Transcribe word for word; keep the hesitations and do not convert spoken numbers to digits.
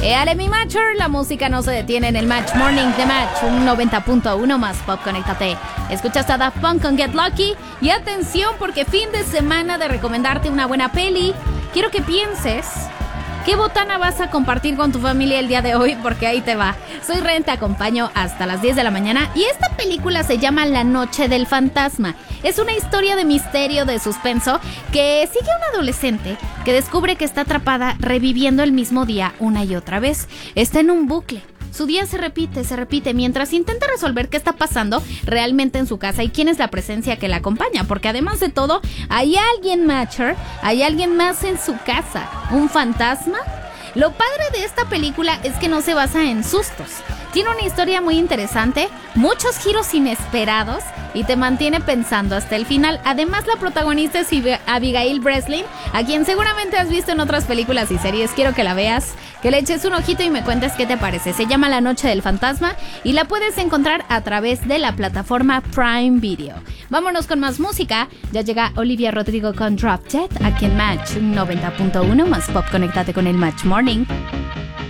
Éale mi Matcher, la música no se detiene en el Match Morning de Match, un noventa punto uno más pop, conéctate. Escuchas a Daft Punk con Get Lucky y atención porque fin de semana de recomendarte una buena peli. Quiero que pienses qué botana vas a compartir con tu familia el día de hoy, porque ahí te va. Soy Ren, te acompaño hasta las diez de la mañana y esta película se llama La Noche del Fantasma. Es una historia de misterio, de suspenso, que sigue a una adolescente que descubre que está atrapada reviviendo el mismo día una y otra vez. Está en un bucle. Su día se repite, se repite, mientras intenta resolver qué está pasando realmente en su casa y quién es la presencia que la acompaña. Porque además de todo, hay alguien, Matcher, hay alguien más en su casa. ¿Un fantasma? Lo padre de esta película es que no se basa en sustos. Tiene una historia muy interesante, muchos giros inesperados y te mantiene pensando hasta el final. Además, la protagonista es Abigail Breslin, a quien seguramente has visto en otras películas y series. Quiero que la veas, que le eches un ojito y me cuentes qué te parece. Se llama La Noche del Fantasma y la puedes encontrar a través de la plataforma Prime Video. Vámonos con más música. Ya llega Olivia Rodrigo con Drop Dead aquí en Match noventa punto uno más pop. Conéctate con el Match Morning.